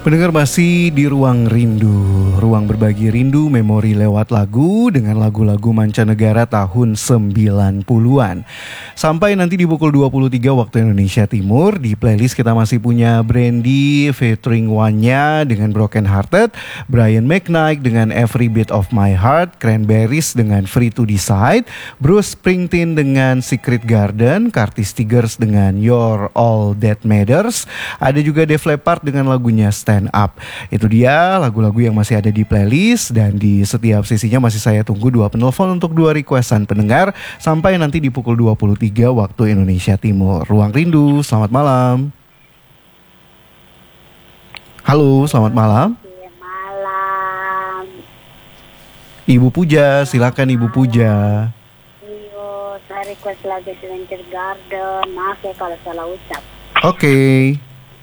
Pendengar masih di Ruang Rindu, ruang berbagi rindu memori lewat lagu dengan lagu-lagu mancanegara tahun 90-an. Sampai nanti di pukul 23 waktu Indonesia Timur, di playlist kita masih punya Brandy featuring Wanya dengan Broken Hearted, Brian McKnight dengan Every Beat of My Heart, Cranberries dengan Free to Decide, Bruce Springsteen dengan Secret Garden, Curtis Tigers dengan You're All That Matters, ada juga Def Leppard dengan lagunya Stand Up. Itu dia lagu-lagu yang masih ada di playlist, dan di setiap sesinya masih saya tunggu 2 penelpon untuk 2 requestan pendengar sampai nanti di pukul 23 waktu Indonesia Timur. Ruang Rindu, selamat malam. Halo, selamat malam. Malam. Ibu Puja, silakan Ibu Puja. Iyo, saya request lagu Secret Garden. Maaf ya kalau salah ucap. Oke.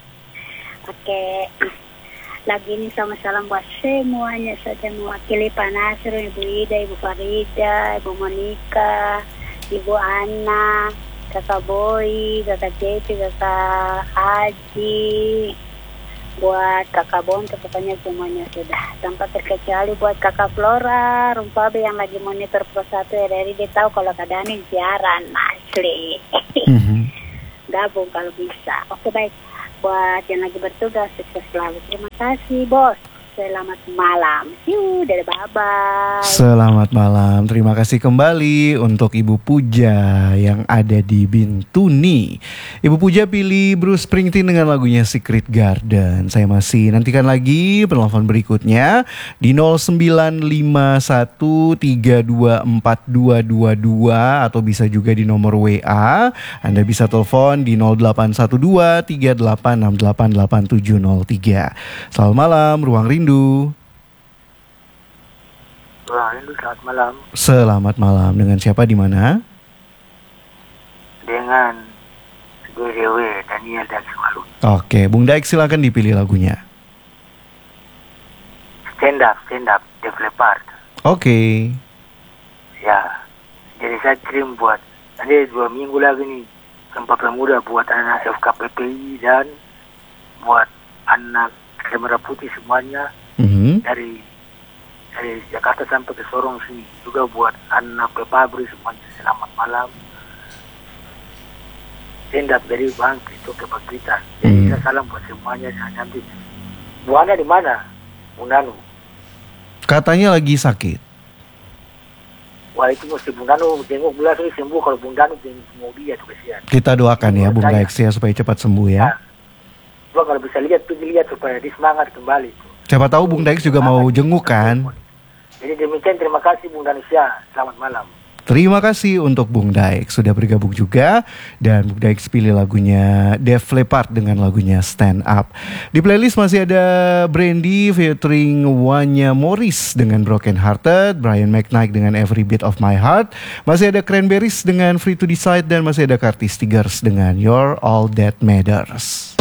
Lagi ini sama salam buat semuanya saja, mewakili Pak Nasir, Ibu Ida, Ibu Farida, Ibu Monika, Ibu Ana, Kakak Boy, Kakak Ceci, Kakak Haji, buat Kakak Bonto, pokoknya semuanya sudah. Tanpa terkecuali buat Kakak Flora, Rumpabe yang lagi monitor Pro 1 RRI, dia tahu kalau keadaan ini siaran, asli. Gabung kalau bisa. Oke, baik. Buat yang lagi bertugas, sukses selalu. Terima kasih, Bos. Selamat malam. Dadah, bye-bye. Selamat malam. Terima kasih kembali untuk Ibu Puja yang ada di Bintuni. Ibu Puja pilih Bruce Springsteen dengan lagunya Secret Garden. Saya masih nantikan lagi penelpon berikutnya di 0951324222 atau bisa juga di nomor WA. Anda bisa telepon di 081238688703. Selamat malam, Ruang Rindu. Selamat malam. Selamat malam. Dengan siapa di mana? Dengan GDW Daniel dan Semalu. Oke, Bung Daik silakan dipilih lagunya. Stand up, Def Leppard. Oke. Ya, jadi saya kirim buat tadi 2 minggu lagi nih Sumpah Pemuda buat anak FKPPI dan buat anak Merah Putih semuanya. Dari Jakarta sampai ke Sorong sini, juga buat anak Pepabri semuanya selamat malam. Stand up dari Bang Krito Kebangkitan. Jadi saya salam buat semuanya. Nanti Bu Ana di mana? Bung Nanu Katanya lagi sakit. Wah, itu mesti Bung Nanu jenguk belas sembuh. Kalau Bung Nanu jenguk dia tuh kesian. Kita doakan ya Bung Daik ya supaya cepat sembuh ya. Gua kalau bisa lihat, pergi lihat supaya dia semangat kembali. Siapa tahu Bung Daik juga mau jenguk kan. Jadi demikian, terima kasih Bung Danusia. Selamat malam. Terima kasih untuk Bung Daik sudah bergabung juga. Dan Bung Daik pilih lagunya Def Leppard dengan lagunya Stand Up. Di playlist masih ada Brandy featuring Wanya Morris dengan Broken Hearted, Brian McKnight dengan Every Beat of My Heart, masih ada Cranberries dengan Free to Decide, dan masih ada Curtis Tigers dengan You're All That Matters.